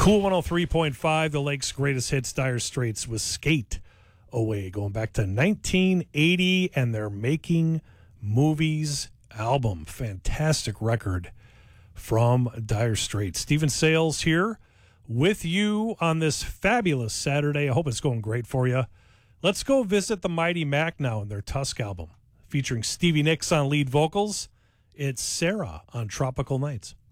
Cool 103.5, the Lake's greatest hits, Dire Straits, with Skate Away, going back to 1980, and their Making Movies album. Fantastic record from Dire Straits. Stephen Sales here with you on this fabulous Saturday. I hope it's going great for you. Let's go visit the Mighty Mac now in their Tusk album, featuring Stevie Nicks on lead vocals. It's Sarah on Tropical Nights.